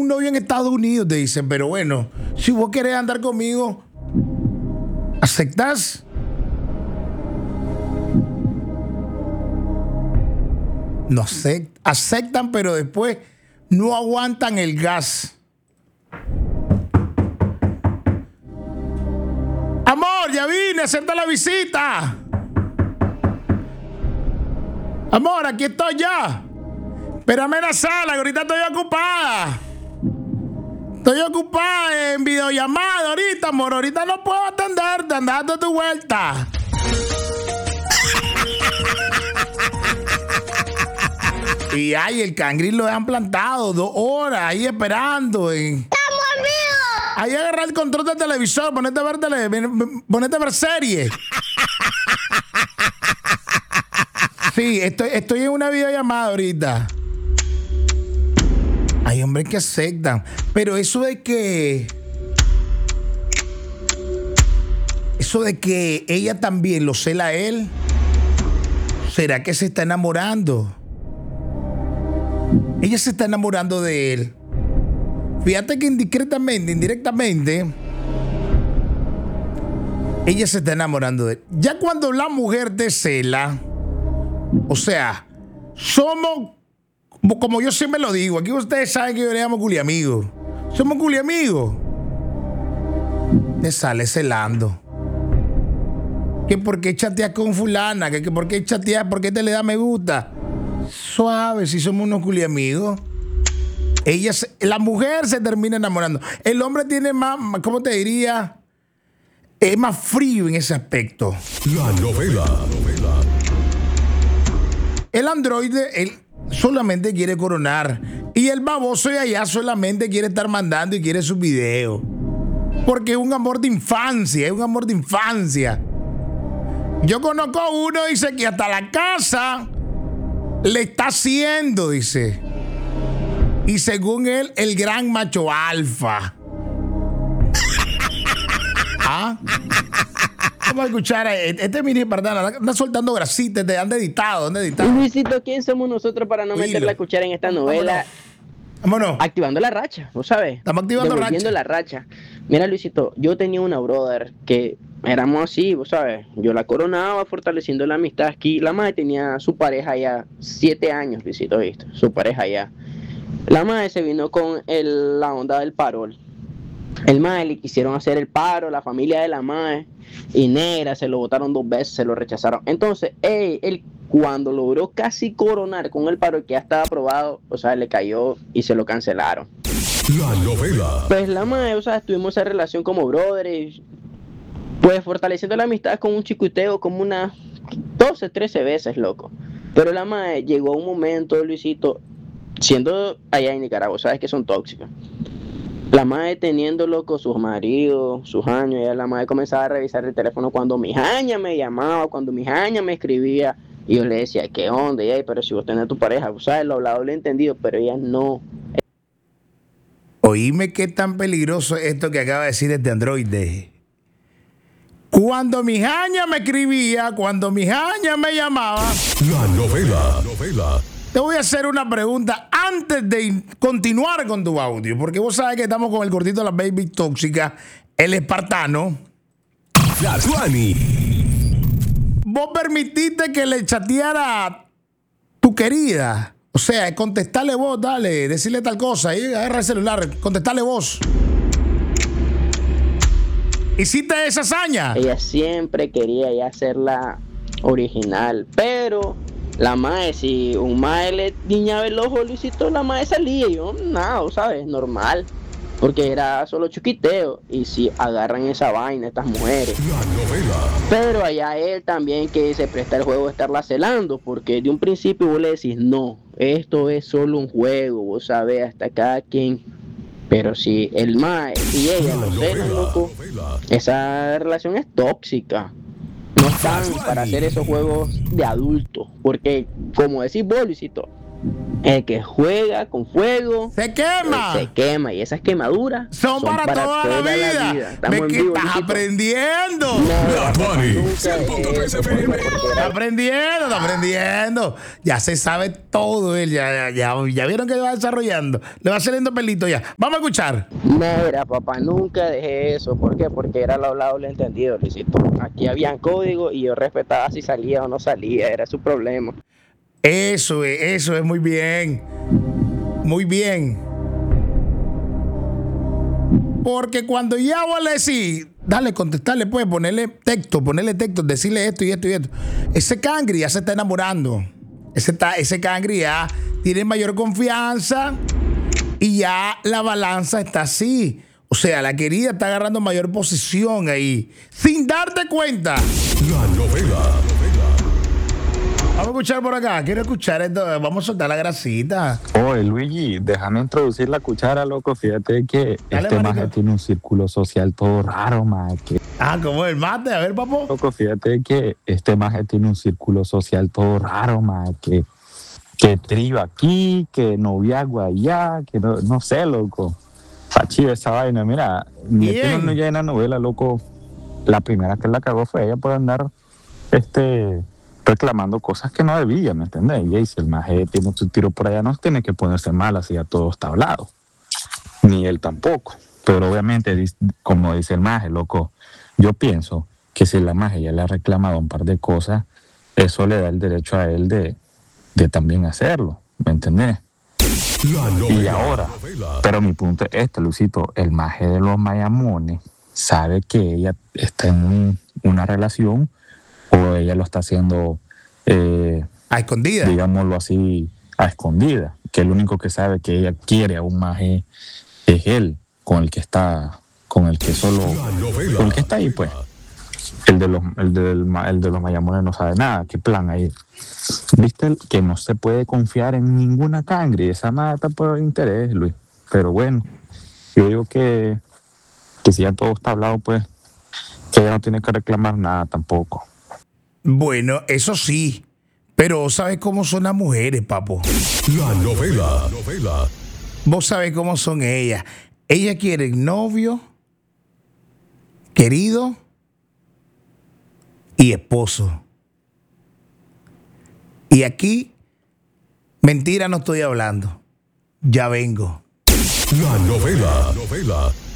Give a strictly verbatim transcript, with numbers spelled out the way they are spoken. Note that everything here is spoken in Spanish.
un novio en Estados Unidos, te dicen, pero bueno, si vos querés andar conmigo, ¿aceptás? No aceptan, aceptan, pero después no aguantan el gas. Amor, ya vine, acepta la visita. Amor, aquí estoy ya. Espérame en la sala, que ahorita estoy ocupada. Estoy ocupada en videollamada ahorita, amor. Ahorita no puedo atenderte, anda dando tu vuelta. Y ay, el cangri lo han plantado dos horas ahí esperando. Y... ¡Estamos amigos! Ahí agarra el control del televisor, ponete a ver, tele, ponete a ver serie. Sí, estoy, estoy en una videollamada ahorita. Hay hombres que aceptan, pero eso de que... Eso de que ella también lo cela a él, ¿será que se está enamorando? Ella se está enamorando de él. Fíjate que indiscretamente, indirectamente, ella se está enamorando de él. Ya cuando la mujer te cela, o sea, somos, como yo siempre lo digo, aquí ustedes saben que yo le llamo culiamigos. Somos culiamigos. Te sale celando. Que por qué chateas con fulana, que, que por qué chateas, por qué te le da me gusta. Suave, si somos unos culiamigos. Ella, se, la mujer se termina enamorando. El hombre tiene más, ¿cómo te diría? Es más frío en ese aspecto. La novela. novela. El androide, él solamente quiere coronar. Y el baboso de allá solamente quiere estar mandando y quiere sus videos. Porque es un amor de infancia, es un amor de infancia. Yo conozco a uno, dice que hasta la casa le está haciendo, dice. Y según él, el gran macho alfa. ¿Ah? Vamos a escuchar a este mini pardana. Anda soltando grasitas, te han editado, han editado. Luisito, ¿quién somos nosotros para no meter la cuchara en esta novela? Vámonos. Activando la racha, ¿no sabes? Estamos activando Devolviendo la racha. Mira, Luisito, yo tenía una brother que éramos así, ¿vos sabes? Yo la coronaba fortaleciendo la amistad aquí. La madre tenía su pareja ya, siete años, Luisito, ¿viste? Su pareja ya. La madre se vino con el, la onda del parol. El madre le quisieron hacer el paro, la familia de la madre, y negra, se lo votaron dos veces, se lo rechazaron. Entonces, él, él cuando logró casi coronar con el paro que ya estaba aprobado, o sea, le cayó y se lo cancelaron. La novela. Pues la madre, o sea, tuvimos esa relación como brothers, pues fortaleciendo la amistad con un chiquiteo como unas doce, trece veces, loco. Pero la madre llegó a un momento, Luisito, siendo allá en Nicaragua, sabes que son tóxicas. La madre teniendo, loco, sus maridos, sus años, ya la madre comenzaba a revisar el teléfono cuando mi jaña me llamaba, cuando mi jaña me escribía, y yo le decía, ¿qué onda? Y, pero si vos tenés tu pareja, vos sabes, lo hablado, lo he entendido, pero ella no. Oíme qué tan peligroso es esto que acaba de decir este androide. Cuando mi jaña me escribía, cuando mi jaña me llamaba. La novela. novela. Te voy a hacer una pregunta antes de continuar con tu audio, porque vos sabes que estamos con el gordito de la baby tóxica, el espartano. La Tuani. Vos permitiste que le chateara a tu querida. O sea, contestarle vos, dale, decirle tal cosa, ahí agarra el celular, contestarle vos. ¿Hiciste esa hazaña? Ella siempre quería ya hacerla original, pero la mae, si un mae le guiñaba el ojo, Luisito, la mae salía. Y yo, nada, ¿sabes? Normal. Porque era solo chuquiteo. Y si agarran esa vaina estas mujeres. La novela. Pero allá él también que se presta el juego de estarla celando. Porque de un principio vos le decís, no, esto es solo un juego. Vos sabés, hasta cada quien. Pero si el mae y ella lo celan, loco, esa relación es tóxica. No están para hacer esos juegos de adultos. Porque, como decís vos, Luisito, El que juega con fuego se quema. Se quema. Y esas quemaduras son, son para, para toda, toda la vida. vida. ¿De qué estás Luisito? Aprendiendo? Está aprendiendo, está aprendiendo. Ya se sabe todo él. Ya, ya, ya, ya vieron que va desarrollando. Le va saliendo pelito ya. Vamos a escuchar. Mira, papá, nunca dejé eso. ¿Por qué? Porque era lo hablado, lo entendido, Luisito. Aquí habían códigos y yo respetaba si salía o no salía. Era su problema. Eso es, eso es muy bien. Muy bien. Porque cuando ya vos le decís, dale, contestarle, pues, ponerle texto, ponerle texto, decirle esto y esto y esto. Ese cangri ya se está enamorando. Ese, está, ese cangri ya tiene mayor confianza y ya la balanza está así. O sea, la querida está agarrando mayor posición ahí, sin darte cuenta. La novela. Vamos a escuchar por acá. Quiero escuchar esto. Vamos a soltar la grasita. Oye, Luigi, déjame introducir la cuchara, loco. Fíjate que Dale, este maje tiene un círculo social todo raro, maje. Ah, ¿cómo el mate? A ver, papo. Loco, fíjate que este maje tiene un círculo social todo raro, maje. Que, que trío aquí, que noviazgo allá, que no, no sé, loco. Está chido esa vaina. Mira, metiéndonos ya en la novela, loco. La primera que la cagó fue ella por andar, este... reclamando cosas que no debía, ¿me entendés? Y si el maje tiene su tiro por allá, no tiene que ponerse mal, así ya todo está hablado. Ni él tampoco. Pero obviamente, como dice el maje, loco, yo pienso que si la maje ya le ha reclamado un par de cosas, eso le da el derecho a él de, de también hacerlo, ¿me entendés? La novela, y ahora, novela. Pero mi punto es este, Lucito, el maje de los Mayamones sabe que ella está en un, una relación o ella lo está haciendo eh, a escondida, digámoslo así, a escondida, que el único que sabe que ella quiere aún más es, es él, con el que está, con el que solo, con el que está ahí, pues. El de los, el del, el de los Mayamones no sabe nada, qué plan ahí. Viste que no se puede confiar en ninguna cangre, esa madre está por interés, Luis. Pero bueno, yo digo que, que si ya todo está hablado, pues, que ella no tiene que reclamar nada tampoco. Bueno, eso sí, pero ¿sabes cómo son las mujeres, papo? La novela, la novela. Vos sabés cómo son ellas. Ellas quieren novio, querido y esposo. Y aquí, mentira no estoy hablando. Ya vengo. La novela, la novela.